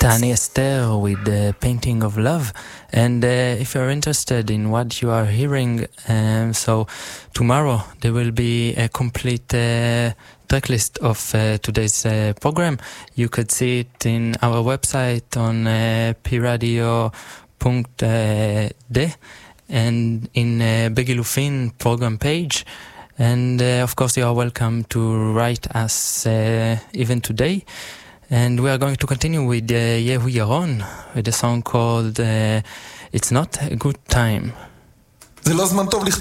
Tani Esther with the Painting of Love. And if you're interested in what you are hearing, so tomorrow there will be a complete tracklist of today's program. You could see it in our website on piradio.de and in Begilufin program page. And of course you are welcome to write us even today. And we are going to continue with Yehu Yaron with a song called It's Not a Good Time. זה לא זמן טוב